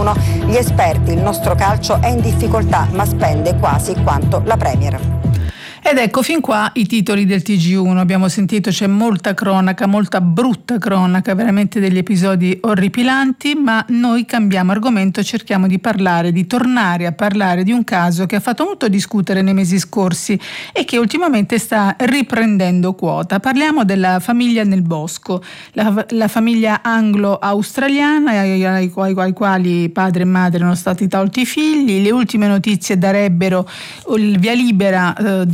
dicono gli esperti, il nostro calcio è in difficoltà ma spende quasi quanto la Premier. Ed ecco fin qua i titoli del TG1. Abbiamo sentito, c'è molta cronaca, molta brutta cronaca, veramente degli episodi orripilanti, ma noi cambiamo argomento, cerchiamo di tornare a parlare di un caso che ha fatto molto discutere nei mesi scorsi e che ultimamente sta riprendendo quota. Parliamo della famiglia nel bosco, la famiglia anglo-australiana ai quali padre e madre erano stati tolti i figli. Le ultime notizie darebbero il via libera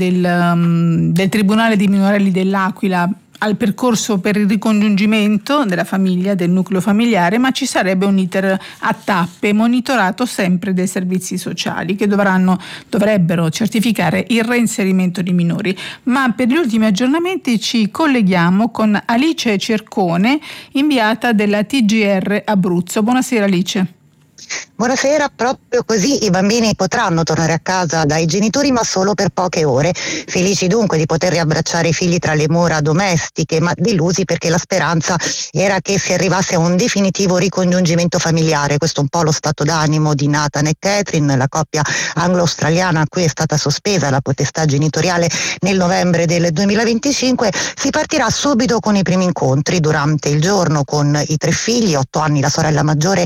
del Tribunale dei minorenni dell'Aquila al percorso per il ricongiungimento della famiglia, del nucleo familiare, ma ci sarebbe un iter a tappe monitorato sempre dai servizi sociali che dovrebbero certificare il reinserimento di minori. Ma per gli ultimi aggiornamenti ci colleghiamo con Alice Cercone, inviata della TGR Abruzzo. Buonasera Alice. Buonasera, proprio così i bambini potranno tornare a casa dai genitori ma solo per poche ore, felici dunque di poter riabbracciare i figli tra le mura domestiche, ma delusi perché la speranza era che si arrivasse a un definitivo ricongiungimento familiare. Questo è un po' lo stato d'animo di Nathan e Catherine, la coppia anglo-australiana a cui è stata sospesa la potestà genitoriale nel novembre del 2025. Si partirà subito con i primi incontri durante il giorno con i 3 figli, 8 anni la sorella maggiore,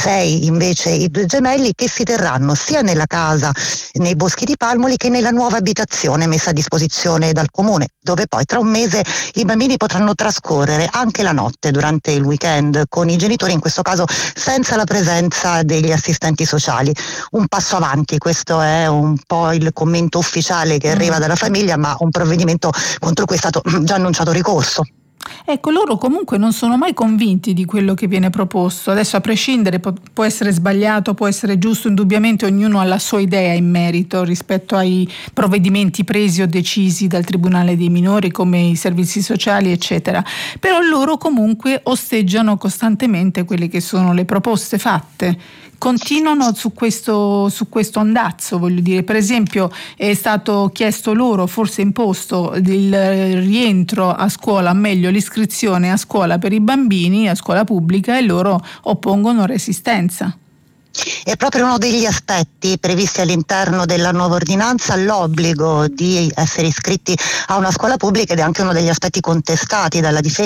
6 invece i 2 gemelli, che si terranno sia nella casa nei Boschi di Palmoli che nella nuova abitazione messa a disposizione dal comune, dove poi tra un mese i bambini potranno trascorrere anche la notte durante il weekend con i genitori, in questo caso senza la presenza degli assistenti sociali. Un passo avanti, questo è un po' il commento ufficiale che arriva dalla famiglia, ma un provvedimento contro cui è stato già annunciato ricorso. Ecco, loro comunque non sono mai convinti di quello che viene proposto. Adesso, a prescindere, può essere sbagliato, può essere giusto, indubbiamente ognuno ha la sua idea in merito rispetto ai provvedimenti presi o decisi dal Tribunale dei minori, come i servizi sociali eccetera, però loro comunque osteggiano costantemente quelle che sono le proposte fatte. Continuano su questo andazzo, voglio dire. Per esempio è stato chiesto loro, forse imposto, il rientro a scuola, meglio l'iscrizione a scuola per i bambini, a scuola pubblica, e loro oppongono resistenza. È proprio uno degli aspetti previsti all'interno della nuova ordinanza, l'obbligo di essere iscritti a una scuola pubblica, ed è anche uno degli aspetti contestati dalla difesa